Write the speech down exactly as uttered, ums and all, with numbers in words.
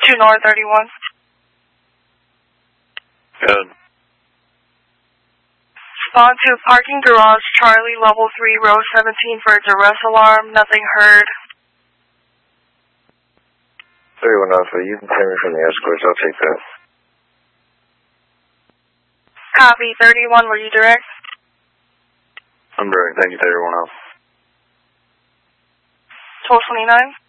two North thirty-one. Good. Respond to parking garage, Charlie, level three, row seventeen for a duress alarm. Nothing heard. thirty-one Alpha, you can clear me from the escorts. I'll take that. Copy. thirty-one, were you direct? I'm direct. Thank you, thirty-one Alpha. twelve twenty-nine.